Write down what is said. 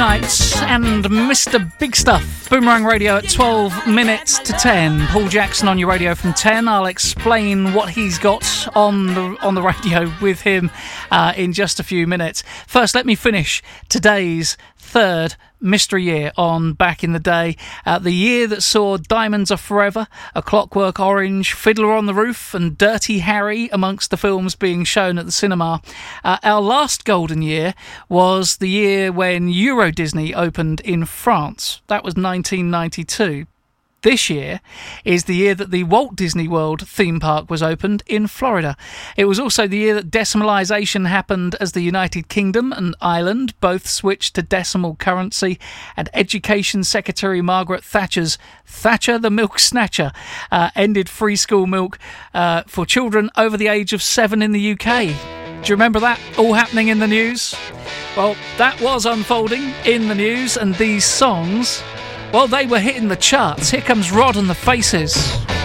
Nights and Mr. Big Stuff. Boomerang Radio at 12 minutes to 10. Paul Jackson on your radio from 10. I'll explain what he's got on the radio with him in just a few minutes. First, let me finish today's third mystery year on Back in the Day. The year that saw Diamonds Are Forever, A Clockwork Orange, Fiddler on the Roof and Dirty Harry amongst the films being shown at the cinema. Our last golden year was the year when Euro Disney opened in France. That was 1992. This year is the year that the Walt Disney World theme park was opened in Florida. It was also the year that decimalisation happened as the United Kingdom and Ireland both switched to decimal currency, and Education Secretary Margaret Thatcher's Thatcher the Milk Snatcher ended free school milk for children over the age of 7 in the UK. Do you remember that all happening in the news? Well, that was unfolding in the news, and these songs, well, they were hitting the charts. Here comes Rod and the Faces.